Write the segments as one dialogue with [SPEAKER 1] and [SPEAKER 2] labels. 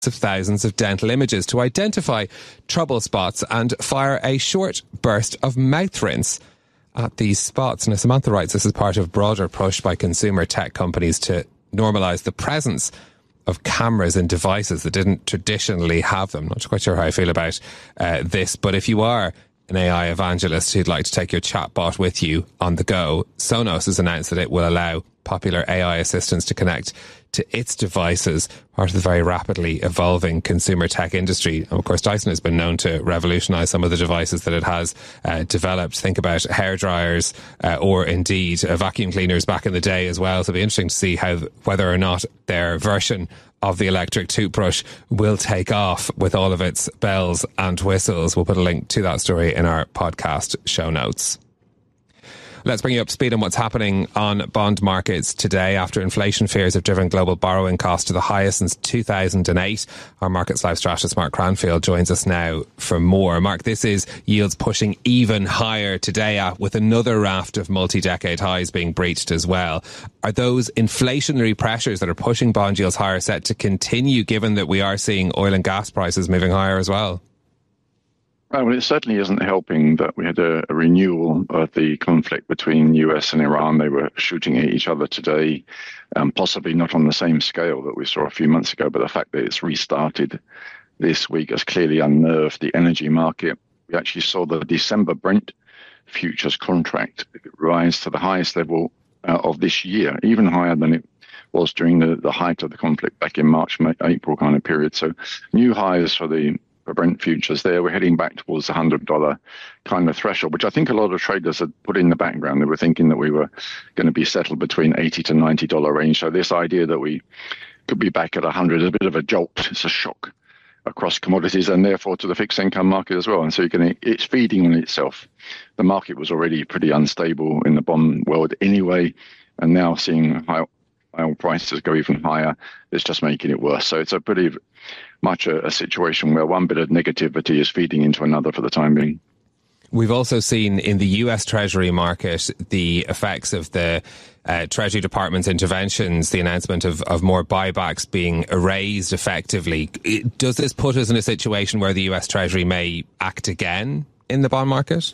[SPEAKER 1] of thousands of dental images to identify trouble spots and fire a short burst of mouth rinse at these spots. Now, Samantha writes this is part of a broader push by consumer tech companies to normalise the presence of cameras in devices that didn't traditionally have them. Not quite sure how I feel about this, but if you are an AI evangelist who'd like to take your chatbot with you on the go, Sonos has announced that it will allow popular AI assistants to connect to its devices, part of the very rapidly evolving consumer tech industry. And of course, Dyson has been known to revolutionise some of the devices that it has developed. Think about hair dryers or indeed vacuum cleaners back in the day as well. So it'll be interesting to see whether or not their version of the electric toothbrush will take off with all of its bells and whistles. We'll put a link to that story in our podcast show notes. Let's bring you up to speed on what's happening on bond markets today after inflation fears have driven global borrowing costs to the highest since 2008. Our Markets Live strategist Mark Cranfield joins us now for more. Mark, this is yields pushing even higher today with another raft of multi-decade highs being breached as well. Are those inflationary pressures that are pushing bond yields higher set to continue, given that we are seeing oil and gas prices moving higher as well?
[SPEAKER 2] Well, it certainly isn't helping that we had a renewal of the conflict between US and Iran. They were shooting at each other today, possibly not on the same scale that we saw a few months ago, but the fact that it's restarted this week has clearly unnerved the energy market. We actually saw the December Brent futures contract rise to the highest level of this year, even higher than it was during the height of the conflict back in March, April kind of period. So new highs for Brent futures there. We're heading back towards the $100 kind of threshold, which I think a lot of traders had put in the background. They were thinking that we were going to be settled between $80 to $90 range. So this idea that we could be back at 100 is a bit of a jolt. It's a shock across commodities and therefore to the fixed income market as well. And so it's feeding on itself. The market was already pretty unstable in the bond world anyway, and now seeing oil prices go even higher, it's just making it worse. So it's a pretty much a situation where one bit of negativity is feeding into another for the time being.
[SPEAKER 1] We've also seen in the US Treasury market the effects of the Treasury Department's interventions, the announcement of more buybacks being erased effectively. Does this put us in a situation where the US Treasury may act again in the bond market?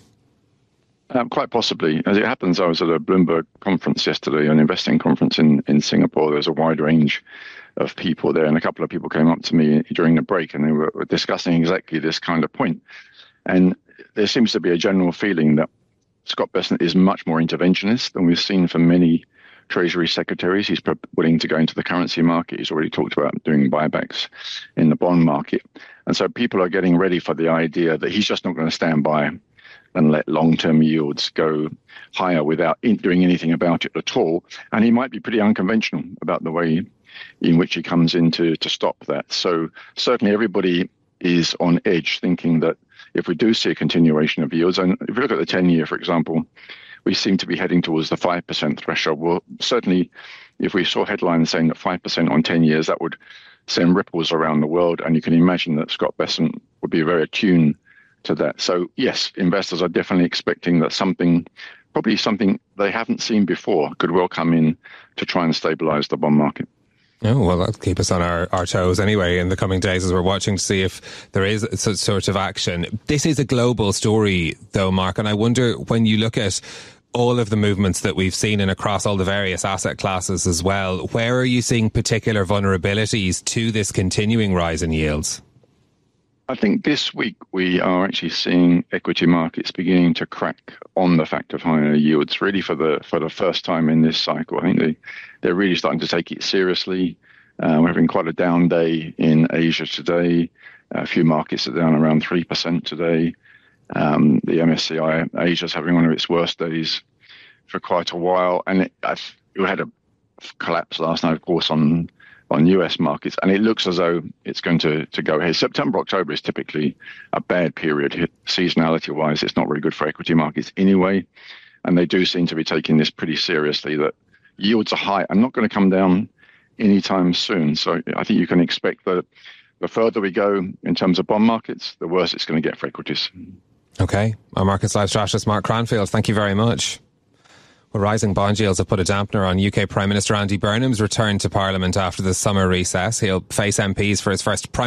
[SPEAKER 2] Quite possibly. As it happens, I was at a Bloomberg conference yesterday, an investing conference in Singapore. There's a wide range of people there, and a couple of people came up to me during the break and they were discussing exactly this kind of point. And there seems to be a general feeling that Scott Bessent is much more interventionist than we've seen from many Treasury secretaries. He's willing to go into the currency market. He's already talked about doing buybacks in the bond market. And so people are getting ready for the idea that he's just not going to stand by and let long-term yields go higher without doing anything about it at all. And he might be pretty unconventional about the way in which he comes in to stop that. So certainly everybody is on edge thinking that if we do see a continuation of yields, and if you look at the 10-year, for example, we seem to be heading towards the 5% threshold. Well, certainly if we saw headlines saying that 5% on 10 years, that would send ripples around the world. And you can imagine that Scott Bessent would be very attuned to that. So yes, investors are definitely expecting that probably something they haven't seen before could well come in to try and stabilize the bond market.
[SPEAKER 1] Oh, well, that'll keep us on our toes anyway in the coming days as we're watching to see if there is some sort of action. This is a global story, though, Mark, and I wonder when you look at all of the movements that we've seen and across all the various asset classes as well, where are you seeing particular vulnerabilities to this continuing rise in yields?
[SPEAKER 2] I think this week we are actually seeing equity markets beginning to crack on the fact of higher yields, really for the first time in this cycle. I think they're really starting to take it seriously. We're having quite a down day in Asia today. A few markets are down around 3% today. The MSCI Asia is having one of its worst days for quite a while. And it had a collapse last night, of course, on US markets, and it looks as though it's going to go ahead. September, October is typically a bad period. Seasonality-wise, it's not really good for equity markets anyway, and they do seem to be taking this pretty seriously, that yields are high and not going to come down anytime soon. So I think you can expect that the further we go in terms of bond markets, the worse it's going to get for equities.
[SPEAKER 1] Okay. Our Markets Live strategist, Mark Cranfield, thank you very much. Well, rising bond yields have put a dampener on UK Prime Minister Andy Burnham's return to Parliament after the summer recess. He'll face MPs for his first